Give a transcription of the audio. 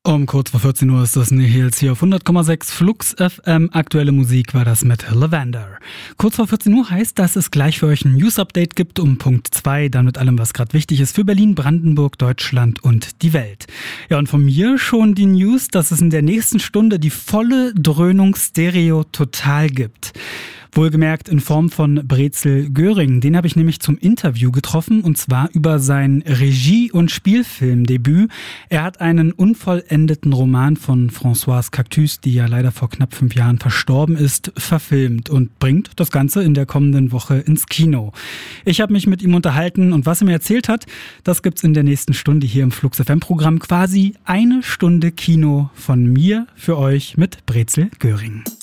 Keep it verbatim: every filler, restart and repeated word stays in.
Um kurz vor vierzehn Uhr ist das Nihils hier auf hundert Komma sechs Flux F M. Aktuelle Musik war das mit Lavender. Kurz vor vierzehn Uhr heißt, dass es gleich für euch ein News-Update gibt um Punkt zwei, dann mit allem, was gerade wichtig ist für Berlin, Brandenburg, Deutschland und die Welt. Ja, und von mir schon die News, dass es in der nächsten Stunde die volle Dröhnung Stereo Total gibt. Wohlgemerkt in Form von Brezel Göring. Den habe ich nämlich zum Interview getroffen, und zwar über sein Regie- und Spielfilmdebüt. Er hat einen unvollendeten Roman von Françoise Cactus, die ja leider vor knapp fünf Jahren verstorben ist, verfilmt und bringt das Ganze in der kommenden Woche ins Kino. Ich habe mich mit ihm unterhalten, und was er mir erzählt hat, das gibt's in der nächsten Stunde hier im Flux F M-Programm. Quasi eine Stunde Kino von mir für euch mit Brezel Göring.